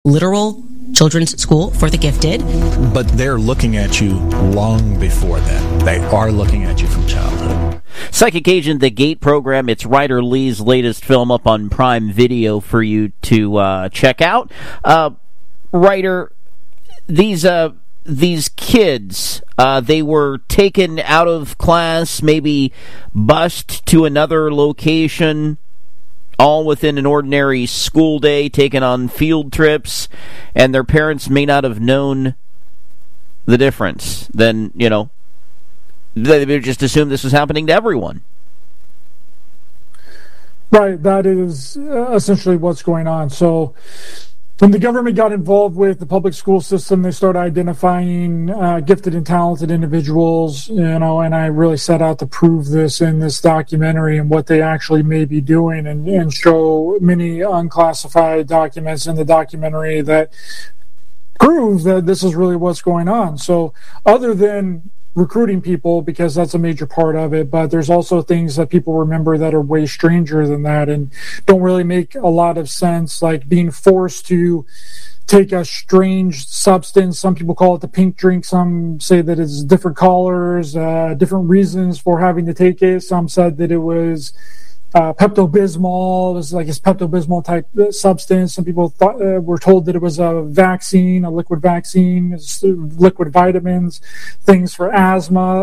literal children's school for the gifted. But they're looking at you long before that. They are looking at you from childhood. Psychic Agent, The Gate program. It's Ryder Lee's latest film up on Prime Video for you to check out. Ryder, these kids, they were taken out of class, maybe bused to another location, all within an ordinary school day, taken on field trips, and their parents may not have known the difference. Then, they would just assume this was happening to everyone. Right, that is essentially what's going on. So when the government got involved with the public school system, they started identifying gifted and talented individuals, and I really set out to prove this in this documentary and what they actually may be doing, and show many unclassified documents in the documentary that prove that this is really what's going on. So other than recruiting people, because that's a major part of it, but there's also things that people remember that are way stranger than that and don't really make a lot of sense, like being forced to take a strange substance. Some people call it the pink drink. Some say that it's different colors, different reasons for having to take it. Some said that it was Pepto-Bismol. It was like this Pepto-Bismol type substance. Some people were told that it was a vaccine, a liquid vaccine, liquid vitamins, things for asthma,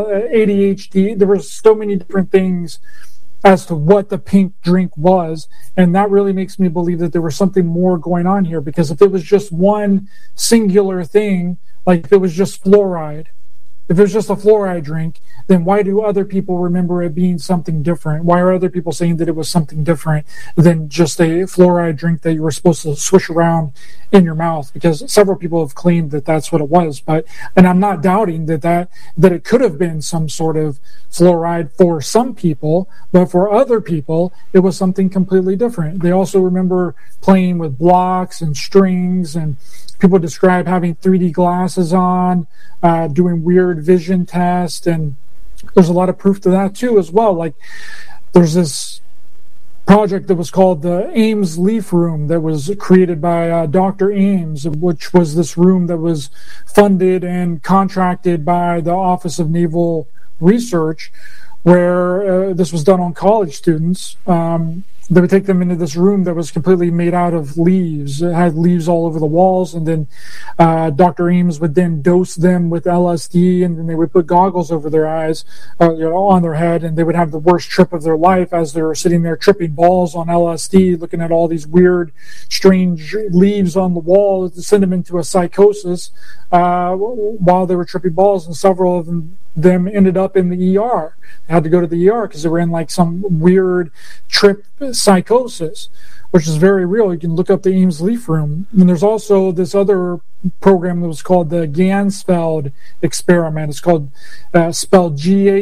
ADHD. There were so many different things as to what the pink drink was, and that really makes me believe that there was something more going on here, because if it was just one singular thing, like if it was just fluoride, if it was just a fluoride drink, then why do other people remember it being something different? Why are other people saying that it was something different than just a fluoride drink that you were supposed to swish around in your mouth? Because several people have claimed that that's what it was. And I'm not doubting that it could have been some sort of fluoride for some people, but for other people, it was something completely different. They also remember playing with blocks and strings, and people describe having 3D glasses on, doing weird vision tests, and there's a lot of proof to that too as well. Like there's this project that was called the Ames Leaf Room that was created by Dr. Ames, which was this room that was funded and contracted by the Office of Naval Research, where this was done on college students. They would take them into this room that was completely made out of leaves. It had leaves all over the walls, and then Dr. Ames would then dose them with LSD, and then they would put goggles over their eyes, on their head, and they would have the worst trip of their life as they were sitting there tripping balls on LSD, looking at all these weird, strange leaves on the wall to send them into a psychosis while they were tripping balls, and several of them ended up in the ER. They had to go to the ER because they were in like some weird trip psychosis, which is very real. You can look up the Ames Leaf Room. And there's also this other program that was called the Ganzfeld experiment. It's called spelled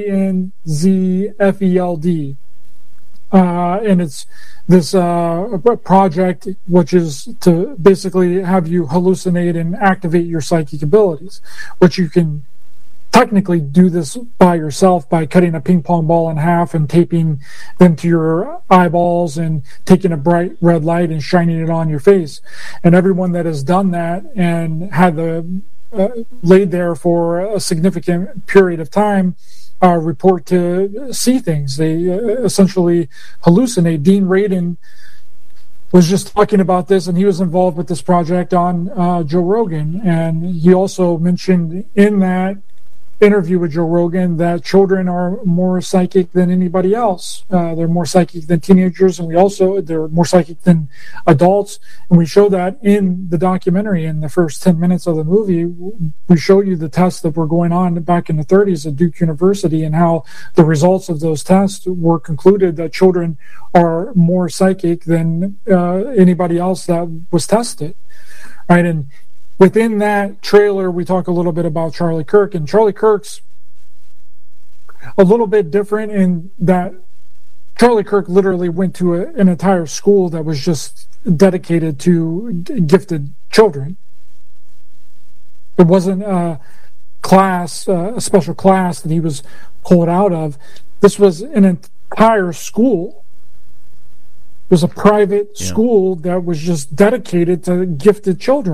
Ganzfeld. And it's this project which is to basically have you hallucinate and activate your psychic abilities, which you can technically do this by yourself by cutting a ping pong ball in half and taping them to your eyeballs and taking a bright red light and shining it on your face. And everyone that has done that and had laid there for a significant period of time report to see things. They essentially hallucinate. Dean Radin was just talking about this, and he was involved with this project on Joe Rogan. And he also mentioned in that interview with Joe Rogan that children are more psychic than anybody else. They're more psychic than teenagers, and they're more psychic than adults. And we show that in the documentary. In the first 10 minutes of the movie, we show you the tests that were going on back in the 30s at Duke University, and how the results of those tests were concluded that children are more psychic than anybody else that was tested. Right? And within that trailer, we talk a little bit about Charlie Kirk, and Charlie Kirk's a little bit different in that Charlie Kirk literally went to an entire school that was just dedicated to gifted children. It wasn't a special class that he was pulled out of. This was an entire school. It was a private school that was just dedicated to gifted children.